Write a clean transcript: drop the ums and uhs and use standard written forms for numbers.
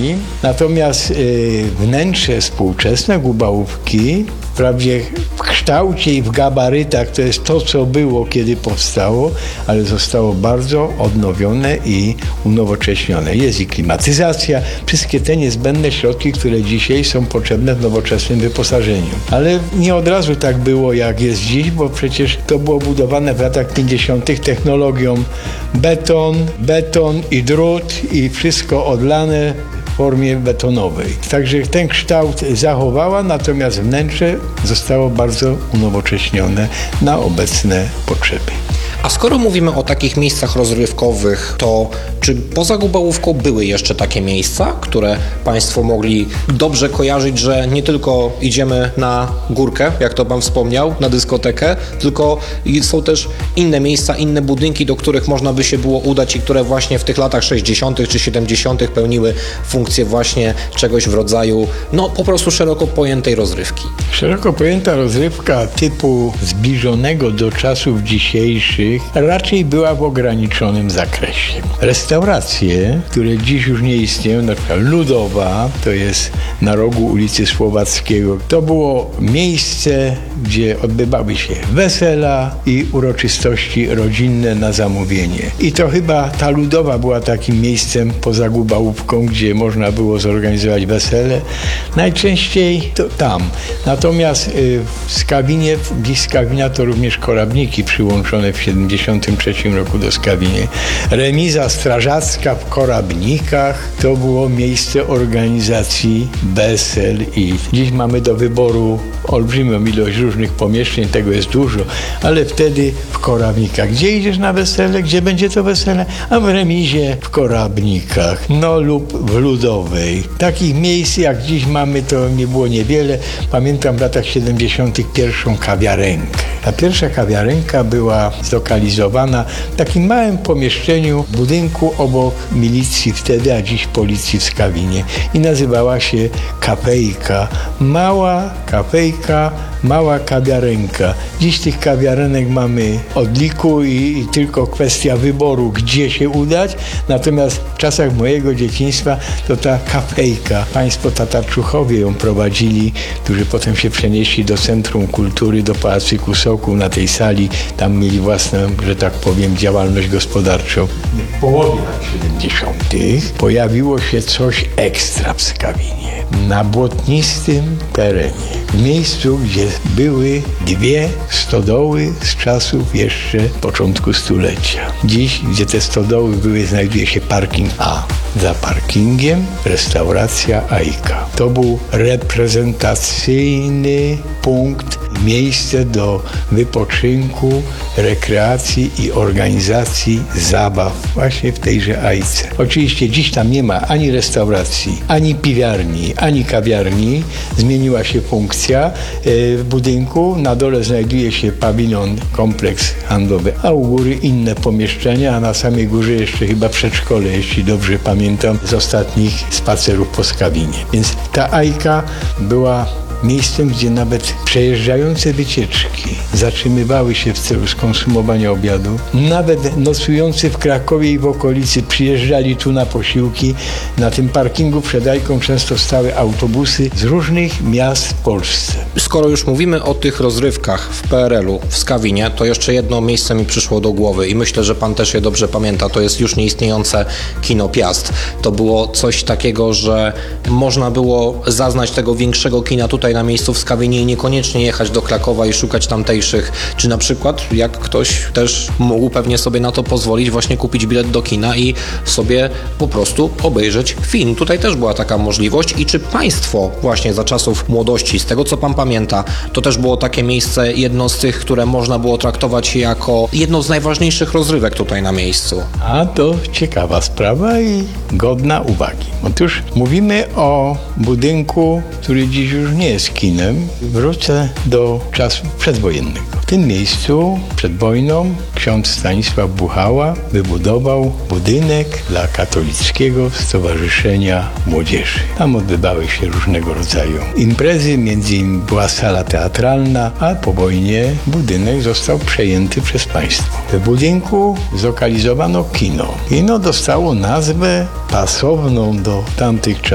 zachowali, natomiast wnętrze współczesne Gubałówki wprawdzie w kształcie i w gabarytach to jest to, co było, kiedy powstało, ale zostało bardzo odnowione i unowocześnione. Jest i klimatyzacja, wszystkie te niezbędne środki, które dzisiaj są potrzebne w nowoczesnym wyposażeniu. Ale nie od razu tak było, jak jest dziś, bo przecież to było budowane w latach 50. technologią beton i drut i wszystko odlane w formie betonowej. Także ten kształt zachowała, natomiast wnętrze zostało bardzo unowocześnione na obecne potrzeby. A skoro mówimy o takich miejscach rozrywkowych, to czy poza Gubałówką były jeszcze takie miejsca, które Państwo mogli dobrze kojarzyć, że nie tylko idziemy na górkę, jak to Pan wspomniał, na dyskotekę, tylko są też inne miejsca, inne budynki, do których można by się było udać i które właśnie w tych latach 60. czy 70. pełniły funkcję właśnie czegoś w rodzaju, no po prostu szeroko pojętej rozrywki. Szeroko pojęta rozrywka typu zbliżonego do czasów dzisiejszych raczej była w ograniczonym zakresie. Restauracje, które dziś już nie istnieją, na przykład Ludowa, to jest na rogu ulicy Słowackiego, to było miejsce, gdzie odbywały się wesela i uroczystości rodzinne na zamówienie. I to chyba ta Ludowa była takim miejscem poza Gubałówką, gdzie można było zorganizować wesele. Najczęściej to tam. Natomiast w Skawinie, dziś Skawina to również Korabniki przyłączone w 73 roku do Skawinie. Remiza strażacka w Korabnikach to było miejsce organizacji wesel i dziś mamy do wyboru olbrzymią ilość różnych pomieszczeń, tego jest dużo, ale wtedy w Korabnikach. Gdzie idziesz na wesele? Gdzie będzie to wesele? A w remizie w Korabnikach, no lub w Ludowej. Takich miejsc jak dziś mamy to nie było niewiele. Pamiętam w latach 70. pierwszą kawiarenkę. Ta pierwsza kawiarenka była zlokalizowana w takim małym pomieszczeniu w budynku obok milicji wtedy, a dziś policji w Skawinie i nazywała się Kafejka. Mała kafejka, mała kawiarenka. Dziś tych kawiarenek mamy od liku i tylko kwestia wyboru, gdzie się udać. Natomiast w czasach mojego dzieciństwa to ta kafejka, państwo Tatarczuchowie ją prowadzili, którzy potem się przenieśli do Centrum Kultury, do Pałacyku Sokół, na tej sali. Tam mieli własną, że tak powiem, działalność gospodarczą. W połowie lat 70. pojawiło się coś ekstra w Skawinie. Na błotnistym terenie. W miejscu, gdzie były dwie stodoły z czasów jeszcze początku stulecia. Dziś, gdzie te stodoły były, znajduje się parking A. Za parkingiem restauracja Ajka. To był reprezentacyjny punkt, miejsce do wypoczynku, rekreacji i organizacji zabaw właśnie w tejże Ajce. Oczywiście dziś tam nie ma ani restauracji, ani piwiarni, ani kawiarni. Zmieniła się funkcja w budynku. Na dole znajduje się pawilon, kompleks handlowy, a u góry inne pomieszczenia, a na samej górze jeszcze chyba przedszkole, jeśli dobrze pamiętam, z ostatnich spacerów po Skawinie. Więc ta Ajka była miejscem, gdzie nawet przejeżdżające wycieczki zatrzymywały się w celu skonsumowania obiadu. Nawet nocujący w Krakowie i w okolicy przyjeżdżali tu na posiłki. Na tym parkingu przed Ajką często stały autobusy z różnych miast w Polsce. Skoro już mówimy o tych rozrywkach w PRL-u, w Skawinie, to jeszcze jedno miejsce mi przyszło do głowy i myślę, że Pan też je dobrze pamięta. To jest już nieistniejące Kino Piast. To było coś takiego, że można było zaznać tego większego kina tutaj na miejscu w Skawinie i niekoniecznie jechać do Krakowa i szukać tamtejszych, czy na przykład jak ktoś też mógł pewnie sobie na to pozwolić, właśnie kupić bilet do kina i sobie po prostu obejrzeć film. Tutaj też była taka możliwość i czy Państwo właśnie za czasów młodości, z tego co Pan pamięta, to też było takie miejsce, jedno z tych, które można było traktować jako jedno z najważniejszych rozrywek tutaj na miejscu? A to ciekawa sprawa i godna uwagi. Otóż mówimy o budynku, który dziś już nie jest kinem. Wrócę do czasu przedwojennego. W tym miejscu przed wojną ksiądz Stanisław Buchała wybudował budynek dla Katolickiego Stowarzyszenia Młodzieży. Tam odbywały się różnego rodzaju imprezy, między innymi była sala teatralna, a po wojnie budynek został przejęty przez państwo. W budynku zlokalizowano kino. Kino dostało nazwę pasowną do tamtych czasów.